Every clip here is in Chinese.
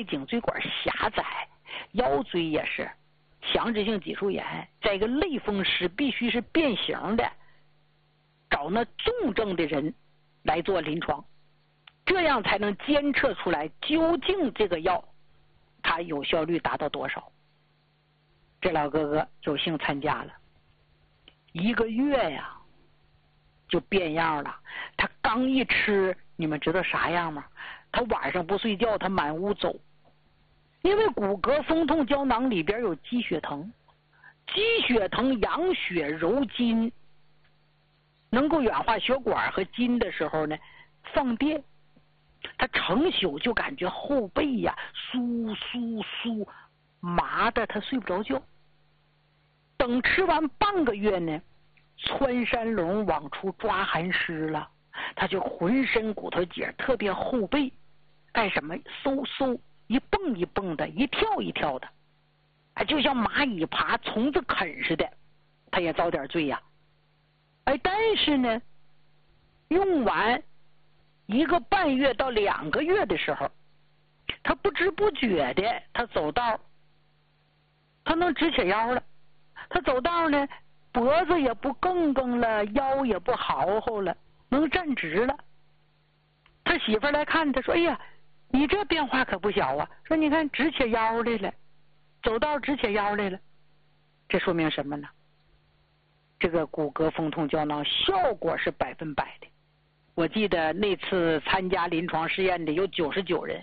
颈椎管狭窄，腰椎也是强直性脊柱炎，这个类风湿必须是变形的，找那重症的人来做临床，这样才能监测出来究竟这个药它有效率达到多少。这老哥哥有幸参加了1个月呀，就变样了。他刚一吃，你们知道啥样吗？他晚上不睡觉，他满屋走，因为骨骼风痛胶囊里边有鸡血藤，鸡血藤养血柔筋，能够软化血管和筋的时候呢，放电，他成宿就感觉后背呀酥酥酥麻的，他睡不着觉。等吃完半个月呢，穿山龙往出抓寒湿了，他就浑身骨头节特别后背干什么嗖嗖一蹦一蹦的，一跳一跳的，就像蚂蚁爬虫子啃似的，他也遭点罪呀。但是呢，用完1个半月到2个月的时候，他不知不觉的，他走道他能直起腰了，他走道呢脖子也不更更了，腰也不豪豪了，能站直了。他媳妇来看他说，哎呀，你这变化可不小啊，说你看直起腰来了，走道直起腰来了，这说明什么呢？这个骨骼风痛胶囊效果是100%的。我记得那次参加临床试验的有99人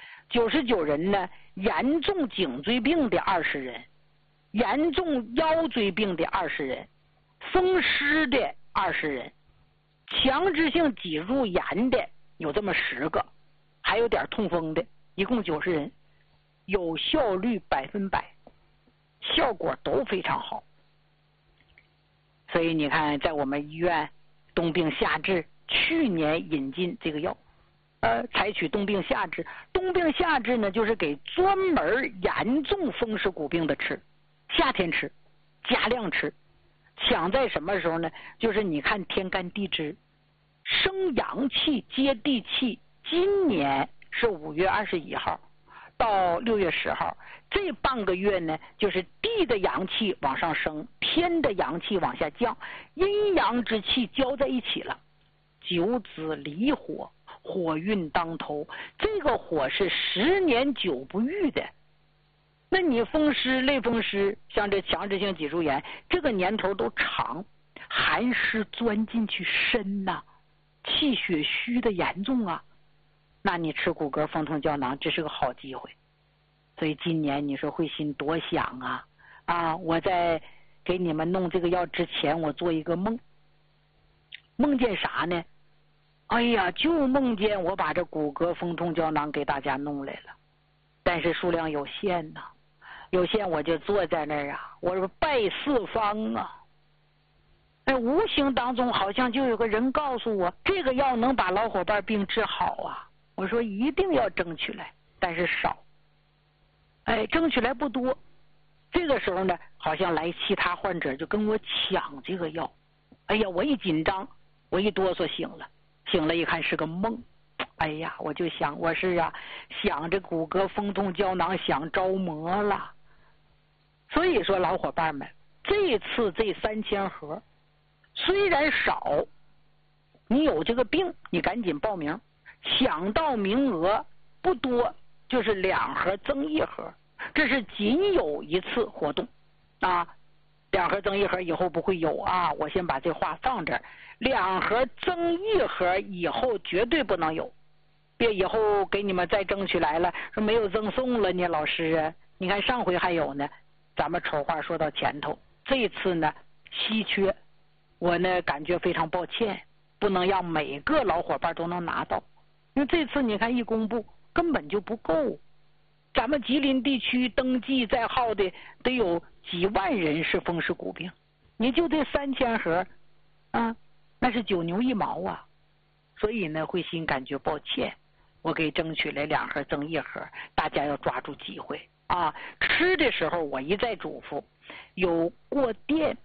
，99人呢，严重颈椎病的20人，严重腰椎病的20人，风湿的20人，强直性脊柱炎的有这么10个，还有点痛风的，一共90人，有效率100%，效果都非常好。所以你看，在我们医院冬病夏治，去年引进这个药，采取冬病夏治。冬病夏治呢，就是给专门严重风湿骨病的吃，夏天吃，加量吃。想在什么时候呢？就是你看天干地支，生阳气接地气，今年是5月21号到6月10号，这半个月呢，就是地的阳气往上升，天的阳气往下降，阴阳之气交在一起了，九子离火，火运当头，这个火是10年久不遇的。那你风湿类风湿像这强直性脊柱炎，这个年头都长，寒湿钻进去深呐，气血虚的严重啊，那你吃骨骼风痛胶囊这是个好机会。所以今年你说慧心多想啊，我在给你们弄这个药之前，我做一个梦，梦见啥呢？哎呀，就梦见我把这骨骼风痛胶囊给大家弄来了，但是数量有限呐，有限我就坐在那儿啊，我说拜四方啊。无形当中好像就有个人告诉我，这个药能把老伙伴病治好啊。我说一定要争取来，但是少，争取来不多。这个时候呢，好像来其他患者就跟我抢这个药。哎呀，我一紧张，我一哆嗦醒了，醒了一看是个梦。哎呀，我就想，我是想这骨骼风痛胶囊想着魔了。所以说老伙伴们，这次这3000盒虽然少，你有这个病你赶紧报名，抢到名额不多，就是2盒增1盒，这是仅有一次活动啊。2盒增1盒以后不会有啊，我先把这话放这儿。2盒增1盒以后绝对不能有，别以后给你们再争取来了说没有赠送了呢，老师啊，你看上回还有呢。咱们丑话说到前头，这次呢稀缺，我呢感觉非常抱歉，不能让每个老伙伴都能拿到，因为这次你看一公布根本就不够，咱们吉林地区登记在号的得有几万人是风湿骨病，你就这3000盒啊，那是9牛1毛啊。所以呢慧心感觉抱歉，我给争取来2盒增1盒，大家要抓住机会啊。吃的时候我一再嘱咐，有过电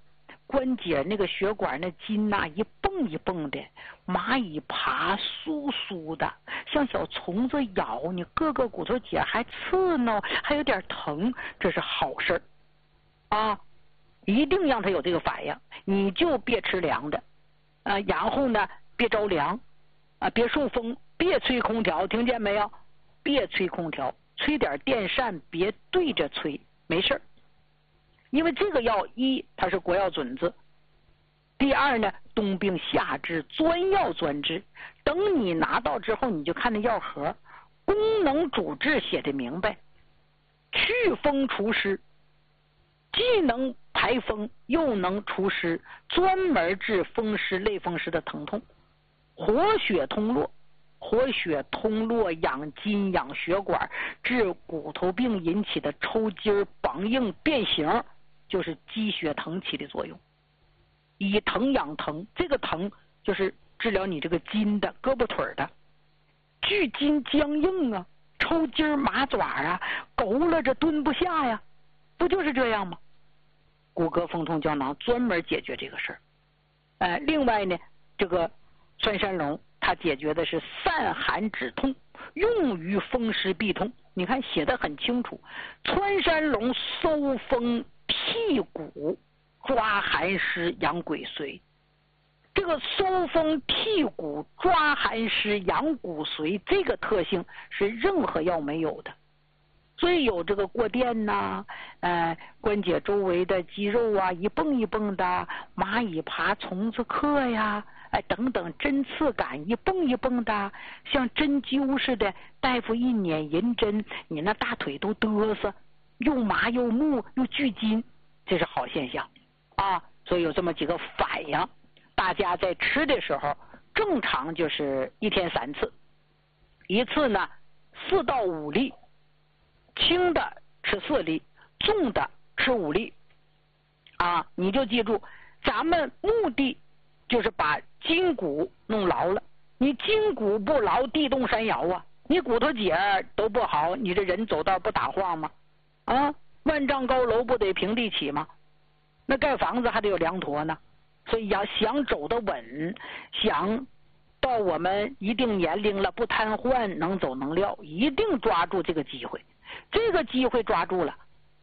关节那个血管那筋呐，一蹦一蹦的，蚂蚁爬酥酥的，像小虫子咬你，各个骨头节还刺挠，还有点疼，这是好事儿啊！一定让他有这个反应，你就别吃凉的然后呢别着凉别受风，别吹空调，听见没有？别吹空调，吹点电扇，别对着吹，没事儿。因为这个药一它是国药准字，第二呢冬病夏治，专药专治。等你拿到之后，你就看那药盒，功能主治写的明白，祛风除湿，既能排风又能除湿，专门治风湿类风湿的疼痛，活血通络。活血通络，养筋养血管，治骨头病引起的抽筋绑硬变形，就是积血腾起的作用。以疼养疼，这个疼就是治疗你这个筋的胳膊腿的聚筋僵硬啊，抽筋麻爪啊，勾了着蹲不下呀，不就是这样吗？骨骼风痛胶囊专门解决这个事儿。另外呢，这个穿山龙它解决的是散寒止痛，用于风湿痹痛。你看写的很清楚，穿山龙收风辟谷，抓寒湿养骨髓。这个收风辟谷抓寒湿养骨髓，这个特性是任何药没有的。所以有这个过电呐，关节周围的肌肉啊一蹦一蹦的，蚂蚁爬虫子克呀，等等，针刺感一蹦一蹦的，像针灸似的，大夫一捻银针，你那大腿都嘚瑟，又麻又木又聚筋，这是好现象啊。所以有这么几个反应，大家在吃的时候，正常就是1天3次，一次呢4到5粒，轻的吃4粒，重的吃5粒你就记住，咱们目的就是把筋骨弄牢了。你筋骨不牢，地动山摇啊！你骨头节都不好，你这人走道不打晃吗？万丈高楼不得平地起吗？那盖房子还得有梁坨呢。所以要想走得稳，想到我们一定年龄了不瘫痪，能走能撂，一定抓住这个机会。这个机会抓住了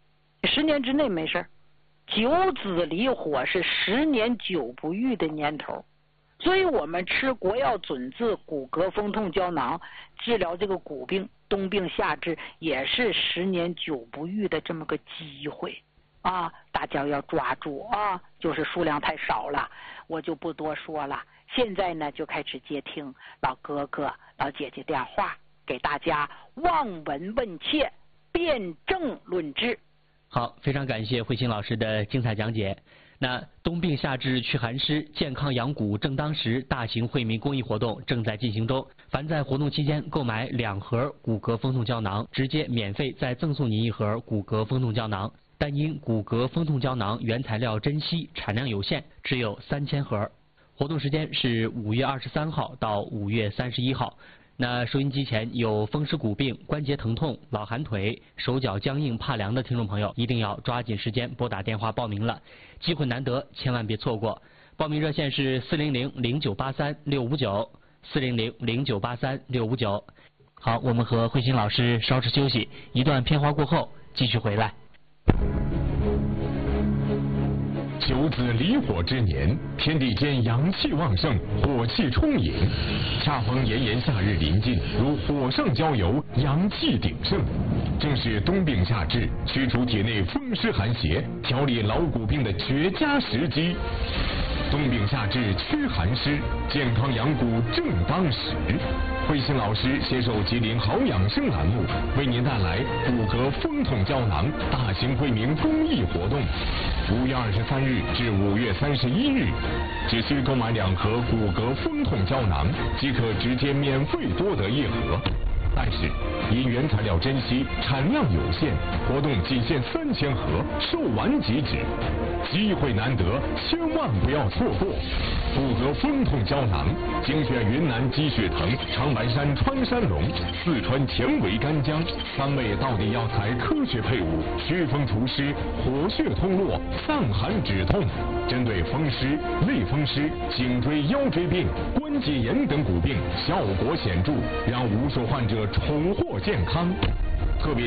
，10年之内没事。9子离火是10年久不愈的年头，所以我们吃国药准字骨骼风痛胶囊，治疗这个骨病冬病夏治，也是10年久不愈的这么个机会大家要抓住就是数量太少了，我就不多说了。现在呢就开始接听老哥哥老姐姐电话，给大家望闻问切，辩证论治。 好，非常感谢慧清老师的精彩讲解。那冬病夏治祛寒湿，健康养骨正当时大型惠民公益活动正在进行中。凡在活动期间购买2盒骨骼风痛胶囊，直接免费再赠送您1盒骨骼风痛胶囊。但因骨骼风痛胶囊原材料珍稀，产量有限，只有3000盒。活动时间是5月23号到5月31号。那收音机前有风湿骨病、关节疼痛、老寒腿、手脚僵硬怕凉的听众朋友，一定要抓紧时间拨打电话报名了，机会难得，千万别错过。报名热线是400-0983-659，400-0983-659。好，我们和慧清老师稍事休息，一段片花过后继续回来。 9子离火之年，天地间阳气旺盛，火气充盈，恰逢炎炎夏日临近，如火上浇油，阳气鼎盛，正是冬病夏治、驱除体内风湿寒邪、调理老骨病的绝佳时机。冬病夏治驱寒湿，健康养骨正当时。慧心老师携手吉林好养生栏目，为您带来骨骼风痛胶囊大型惠民公益活动，5月23日至5月31日，只需购买2盒骨骼风痛胶囊，即可直接免费多得1盒。 但是因原材料珍稀，产量有限，活动仅限3000盒，售完即止。机会难得，千万不要错过。负责风筒胶囊，精选云南鸡血藤、长白山穿山龙、四川前尾干姜3味到底药材科学配伍，祛风除湿、活血通络、散寒止痛，针对风湿、类风湿、颈椎腰椎病、关节炎等骨病效果显著，让无数患者重获健康。特别